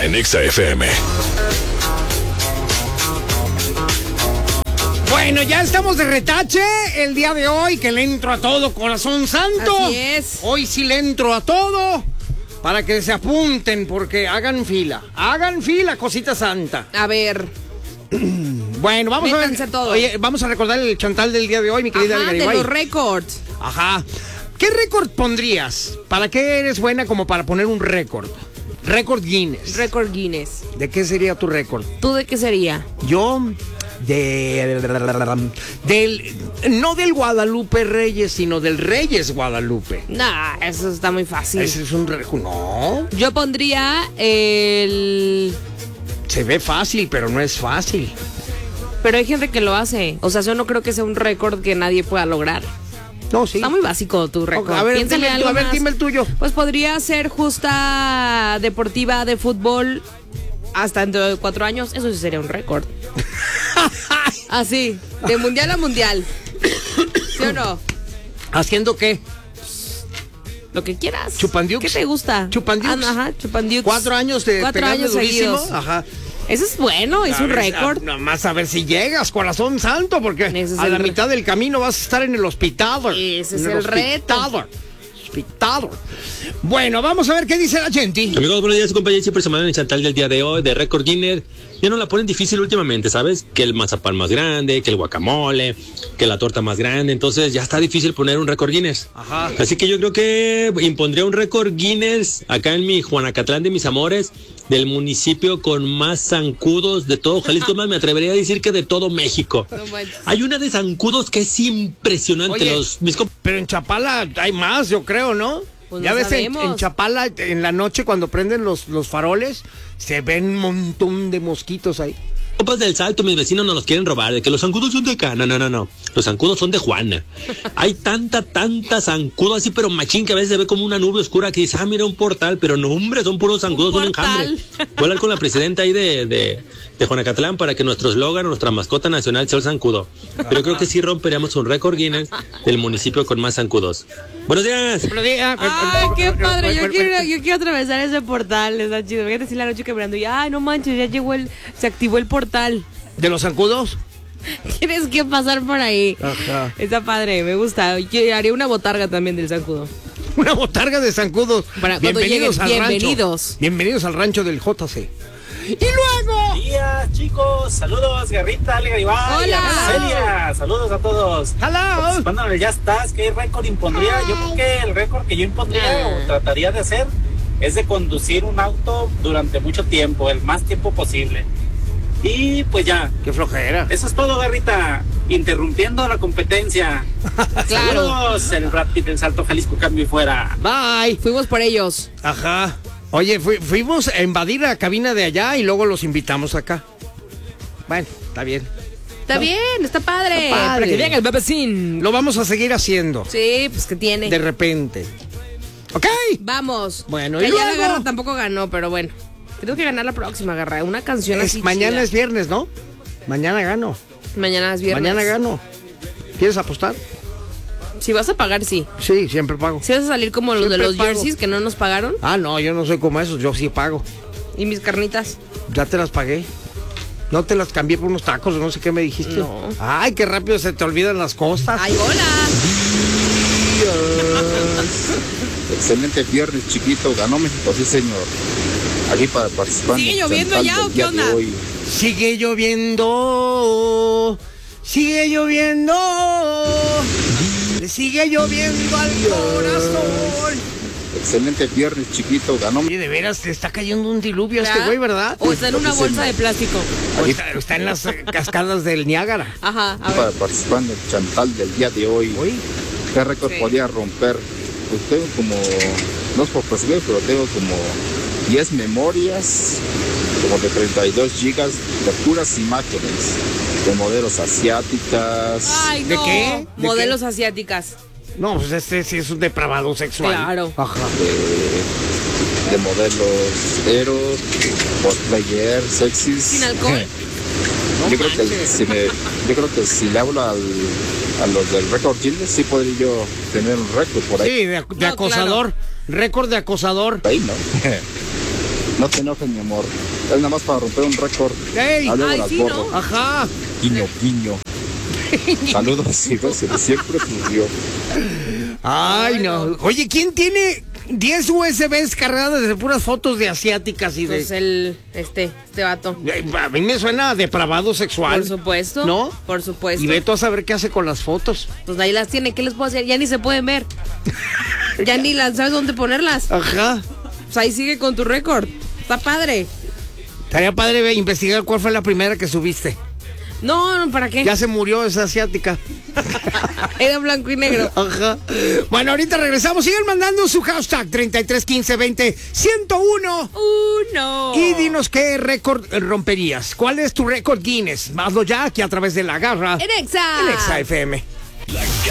Vibra en Exa FM. Bueno, ya estamos de retache el día de hoy, que le entro a todo, corazón santo. Así es. Hoy sí le entro a todo, para que se apunten, porque hagan fila, cosita santa. A ver. Bueno, vamos métanse a ver. todo. Oye, vamos a recordar el chantal del día de hoy, mi querida Ajá, Garibay. de los récords. Ajá. ¿Qué récord pondrías? ¿Para qué eres buena como para poner un récord? Récord Guinness. Récord Guinness. ¿De qué sería tu récord? ¿Tú de qué sería? Yo no del Guadalupe Reyes, sino del Reyes Guadalupe. Nah, eso está muy fácil. Ese es un récord. No. Yo pondría el... Se ve fácil, pero no es fácil. Pero hay gente que lo hace. O sea, yo no creo que sea un récord que nadie pueda lograr. No, sí. Está muy básico tu récord. A ver, Piénsale algo más. dime el tuyo. Pues podría ser justa deportiva de fútbol hasta dentro de 4 años. Eso sí sería un récord. Así, de mundial a mundial. ¿Sí o no? ¿Haciendo qué? Lo que quieras. ¿Chupandiux? ¿Qué te gusta? ¿Chupandiux? Ajá, Chupandiux. 4 años de 4 pegarle años durísimo. seguidos. Ajá. Eso es bueno, es un récord. Nomás a ver si llegas, corazón santo, porque Ese es a la el mitad del camino vas a estar en el hospital. Ese es En el reto. Hospital. Bueno, vamos a ver qué dice la gente. Amigos, buenos días, compañeros. Siempre se mandan el chantal del día de hoy, de Récord Guinness. Ya no la ponen difícil últimamente, ¿sabes? Que el mazapán más grande, que el guacamole, que la torta más grande. Entonces ya está difícil poner un Récord Guinness. Ajá. Así que yo creo que impondría un Récord Guinness acá en mi Juanacatlán de mis amores, del municipio con más zancudos de todo Jalisco. Más me atrevería a decir que de todo México. No manches. Hay una de zancudos que es impresionante. Oye, pero en Chapala hay más, yo creo, ¿no? Pues ya no ves, sabemos. en Chapala, en la noche cuando prenden los faroles, se ven un montón de mosquitos ahí. Copas del Salto, mis vecinos nos los quieren robar, de que los zancudos son de acá. No. Los zancudos son de Juana. Hay tanta zancudo así, pero machín, que a veces se ve como una nube oscura que dice, mira un portal, pero no, hombre, son puros zancudos, son enjambre. Voy a hablar con la presidenta ahí de Juanacatlán para que nuestro eslogan, nuestra mascota nacional sea el zancudo. Pero yo creo que sí romperíamos un récord Guinness del municipio con más zancudos. Buenos días. Buenos días. Ay, qué padre, yo quiero atravesar ese portal, está chido. Fíjate si la noche quebrando y ay, no manches, ya llegó se activó el portal. ¿De los zancudos? Tienes que pasar por ahí. Ajá. Está padre, me gusta. Yo haría una botarga también del zancudo. Una botarga de zancudos. Para cuando lleguen, bienvenidos. Rancho. Bienvenidos al rancho del JC. Y luego... Buenos días, chicos. Saludos, Garrita, Ale Garibay. Hola. Celia. Saludos a todos. Hello. Cuando ya estás, ¿qué récord impondría? Yo creo que el récord que yo impondría o trataría de hacer es de conducir un auto durante mucho tiempo, el más tiempo posible. Y pues ya. Qué flojera. Eso es todo, Garrita. Interrumpiendo la competencia. Claro. Saludos, el Brad Pitt en Salto Jalisco, cambio y fuera. Bye. Fuimos por ellos. Ajá. Oye, fuimos a invadir la cabina de allá y luego los invitamos acá. Bueno, está bien. Está bien, está padre. Está padre. Para que vean el bebecín. Lo vamos a seguir haciendo. Sí, pues que tiene. De repente. ¿Ok? Vamos. Bueno, que y ya la luego... Garra tampoco ganó, pero bueno. Tengo que ganar la próxima, Garra. Una canción así Mañana chida. es viernes, ¿no? Mañana gano. Mañana es viernes. Mañana gano. ¿Quieres apostar? Si vas a pagar, sí. Sí, siempre pago. Si vas a salir como los de Siempre los pago. jerseys que no nos pagaron. Ah, no, yo no soy como esos, yo sí pago. Y mis carnitas. Ya te las pagué. No te las cambié por unos tacos, no sé qué me dijiste. No. Ay, qué rápido se te olvidan las cosas. ¡Ay, hola! Excelente viernes, chiquito. Ganó México, sí, señor. Aquí para participar. ¿Sigue lloviendo ya o qué onda? Sigue lloviendo. Sigue lloviendo. Le sigue lloviendo al corazón. Excelente viernes, chiquito. Ganó Oye, de veras, te está cayendo un diluvio a este ¿Ya? güey, ¿verdad? O está en una bolsa de plástico. O está en las cascadas del Niágara. Ajá, a para ver. participar en el chantal del día de hoy. Uy. ¿Qué récord Sí. podía romper? Pues tengo como, no es por presumir, pero tengo como 10 memorias, como de 32 gigas de puras imágenes, de modelos asiáticas. Ay, ¿De no. qué? ¿De Modelos asiáticas. No, pues este sí es un depravado sexual. Claro. Ajá. De modelos eros, cosplayer, sexys. Sin alcohol. Yo creo que si le hablo a los del récord Guinness, sí podría yo tener un récord por ahí. Sí, de acosador. Récord de acosador. Ahí, ¿no? No te enojes, mi amor. Es nada más para romper un récord. ¡Ey! Hablemos las sí, borro. ¿no? Ajá. Guiño, guiño. Saludos y besos. Siempre subió. Ay, no. Oye, ¿quién tiene 10 USBs cargadas de puras fotos de asiáticas y de... Pues este vato. A mí me suena depravado sexual. Por supuesto. ¿No? Por supuesto. Y ve tú a saber qué hace con las fotos. Pues ahí las tiene, ¿qué les puedo hacer? Ya ni se pueden ver. Ya ni las sabes dónde ponerlas. Ajá. Pues ahí sigue con tu récord. Está padre. Estaría padre investigar cuál fue la primera que subiste. No, ¿para qué? Ya se murió esa asiática. Era blanco y negro. Ajá. Bueno, ahorita regresamos. Sigan mandando su hashtag 3315201001. No. Y dinos qué récord romperías. ¿Cuál es tu récord Guinness? Hazlo ya aquí a través de La Garra. En Exa. En Exa FM. La